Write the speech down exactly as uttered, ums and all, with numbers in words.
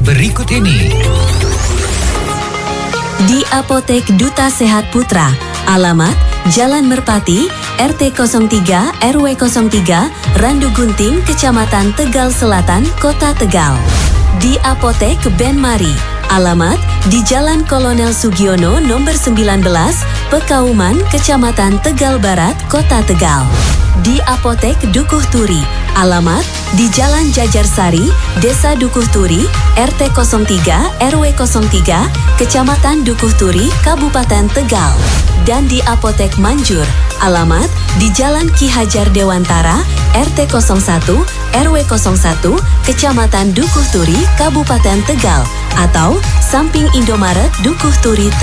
berikut ini. Di Apotek Duta Sehat Putra, alamat Jalan Merpati, R T nol tiga R W nol tiga, Randu Gunting, Kecamatan Tegal Selatan, Kota Tegal. Di Apotek Ben Mari, alamat di Jalan Kolonel Sugiono nomor sembilan belas, Pekauman, Kecamatan Tegal Barat, Kota Tegal. Di Apotek Dukuh Turi, alamat di Jalan Jajarsari, Desa Dukuh Turi, R T nol tiga R W nol tiga, Kecamatan Dukuh Turi, Kabupaten Tegal. Dan di Apotek Manjur, alamat di Jalan Ki Hajar Dewantara, R T nol satu R W nol satu, Kecamatan Dukuh Turi, Kabupaten Tegal, atau samping Indomaret Dukuh Turi,